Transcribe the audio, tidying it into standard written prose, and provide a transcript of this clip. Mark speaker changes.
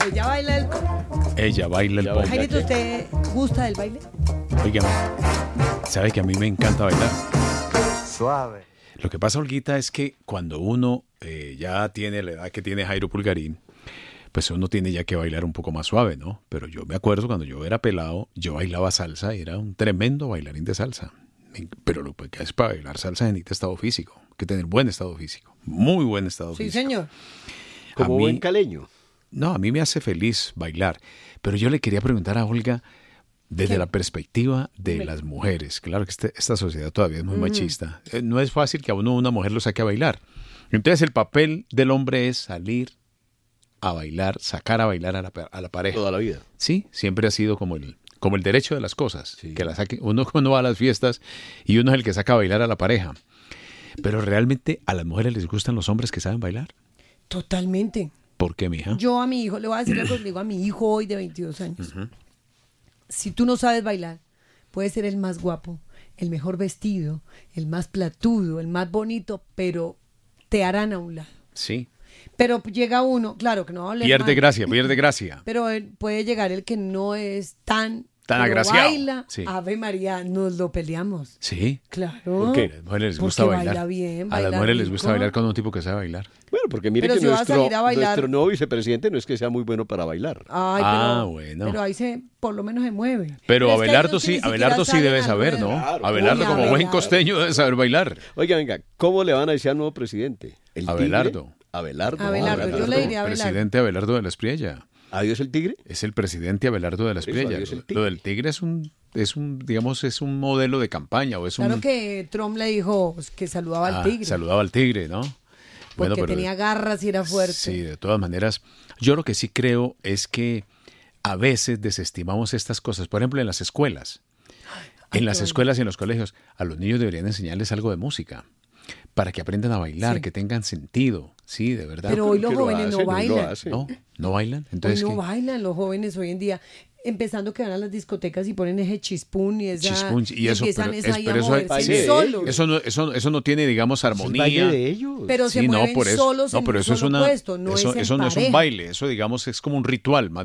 Speaker 1: ella baila el...
Speaker 2: Ella baila el pombo.
Speaker 1: Jairito, ¿usted gusta del baile?
Speaker 2: Óigame, ¿sabe que a mí me encanta bailar?
Speaker 3: Suave.
Speaker 2: Lo que pasa, Olguita, es que cuando uno ya tiene la edad que tiene Jairo Pulgarín, pues uno tiene ya que bailar un poco más suave, ¿no? Pero yo me acuerdo cuando yo era pelado, yo bailaba salsa y era un tremendo bailarín de salsa. Pero lo que es para bailar salsa necesita estado físico, hay que tener buen estado físico, muy buen estado
Speaker 1: Sí,
Speaker 2: físico.
Speaker 1: señor.
Speaker 4: Como
Speaker 2: A mí-
Speaker 4: buen caleño.
Speaker 2: No, a mí me hace feliz bailar, pero yo le quería preguntar a Olga desde
Speaker 1: ¿Qué?
Speaker 2: la perspectiva de
Speaker 1: Dímelo.
Speaker 2: las mujeres. Claro que esta sociedad todavía es muy machista. No es fácil que a uno una mujer lo saque a bailar. Entonces el papel del hombre es salir a bailar, sacar a bailar a la pareja.
Speaker 4: Toda la vida.
Speaker 2: Sí, siempre ha sido como el derecho de las cosas,
Speaker 4: Sí.
Speaker 2: que la saque uno cuando va a las fiestas y uno es el que saca a bailar a la pareja. Pero realmente a las mujeres les gustan los hombres que saben bailar.
Speaker 1: Totalmente.
Speaker 2: ¿Por qué, mija?
Speaker 1: Yo a mi hijo, le voy a decir algo que le digo a mi hijo hoy de 22 años. Si tú no sabes bailar, puedes ser el más guapo, el mejor vestido, el más platudo, el más bonito, pero te harán a un lado.
Speaker 2: Sí.
Speaker 1: Pero llega uno, claro que no va a oler
Speaker 2: Pierde
Speaker 1: mal,
Speaker 2: gracia, pierde gracia.
Speaker 1: pero puede llegar el que no es tan pero
Speaker 2: agraciado.
Speaker 1: baila,
Speaker 2: Sí.
Speaker 1: Ave María, nos lo peleamos.
Speaker 2: Sí.
Speaker 1: Claro.
Speaker 2: ¿Por qué? A las mujeres les gusta
Speaker 1: Porque
Speaker 2: bailar.
Speaker 1: baila bien,
Speaker 2: a las
Speaker 1: baila
Speaker 2: mujeres les gusta
Speaker 1: rico.
Speaker 2: bailar con un tipo que sabe bailar.
Speaker 4: Bueno, porque mire
Speaker 1: Pero
Speaker 4: que
Speaker 1: si va a
Speaker 4: nuestro,
Speaker 1: salir a bailar-
Speaker 4: nuestro nuevo vicepresidente no es que sea muy bueno para bailar.
Speaker 1: Ay,
Speaker 2: Bueno.
Speaker 1: pero ahí por lo menos se mueve.
Speaker 2: Pero
Speaker 1: es que hay
Speaker 2: Abelardo
Speaker 1: unos que
Speaker 2: sí,
Speaker 1: ni siquiera
Speaker 2: Abelardo sí
Speaker 1: salen
Speaker 2: debe
Speaker 1: al
Speaker 2: saber,
Speaker 1: ruedo.
Speaker 2: ¿no?
Speaker 4: Claro.
Speaker 2: Abelardo
Speaker 1: Uy,
Speaker 2: como buen
Speaker 1: Abelardo.
Speaker 2: costeño debe saber bailar.
Speaker 4: Oiga, venga, ¿cómo le van a decir al nuevo presidente? ¿El
Speaker 2: Abelardo.
Speaker 4: tigre? Abelardo.
Speaker 1: Abelardo, yo le diría Abelardo.
Speaker 2: Presidente Abelardo de la Espriella.
Speaker 4: ¿Adiós el tigre?
Speaker 2: Es el presidente Abelardo de la
Speaker 4: Eso,
Speaker 2: Espriella.
Speaker 4: adiós el tigre.
Speaker 2: Lo del tigre digamos, es un modelo de campaña o es
Speaker 1: Claro
Speaker 2: un
Speaker 1: que Trump le dijo que saludaba al tigre.
Speaker 2: saludaba al tigre, ¿no?
Speaker 1: Porque tenía garras y era fuerte.
Speaker 2: Sí, de todas maneras, yo lo que sí creo es que a veces desestimamos estas cosas. Por ejemplo, en las escuelas.
Speaker 1: Ay,
Speaker 2: En las
Speaker 1: qué
Speaker 2: escuelas y en los colegios, a los niños deberían enseñarles algo de música para que aprendan a bailar,
Speaker 1: Sí.
Speaker 2: que tengan sentido. Sí, de verdad.
Speaker 1: Pero hoy los
Speaker 4: Que lo
Speaker 1: jóvenes no
Speaker 4: hacen, hoy lo
Speaker 1: bailan.
Speaker 4: hacen.
Speaker 2: ¿No bailan?
Speaker 1: Hoy
Speaker 2: Entonces,
Speaker 1: no
Speaker 2: ¿qué?
Speaker 1: bailan los jóvenes hoy en día. Empezando que van a las discotecas y ponen ese chispún y esa
Speaker 2: Chispún, y eso,
Speaker 1: empiezan
Speaker 2: pero-
Speaker 1: es ahí
Speaker 2: pero
Speaker 1: a
Speaker 2: eso-
Speaker 1: moverse
Speaker 4: sí,
Speaker 1: solos.
Speaker 2: Eso no tiene, digamos,
Speaker 4: Es el
Speaker 2: armonía.
Speaker 4: baile de ellos.
Speaker 1: Pero se
Speaker 2: Sí, no,
Speaker 1: mueven
Speaker 2: por eso.
Speaker 1: solos
Speaker 2: No,
Speaker 1: en
Speaker 2: pero
Speaker 1: un
Speaker 2: eso es
Speaker 1: solo
Speaker 2: una,
Speaker 1: puesto, no
Speaker 2: eso
Speaker 1: es en
Speaker 2: no es un
Speaker 1: pareja.
Speaker 2: baile, eso digamos es como un ritual, más